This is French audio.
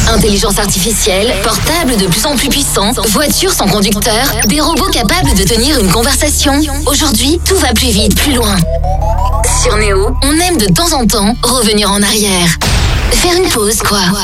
Intelligence artificielle, portables de plus en plus puissants, voitures sans conducteur, des robots capables de tenir une conversation. Aujourd'hui, tout va plus vite, plus loin. Sur Néo, on aime de temps en temps revenir en arrière. Faire une pause, quoi.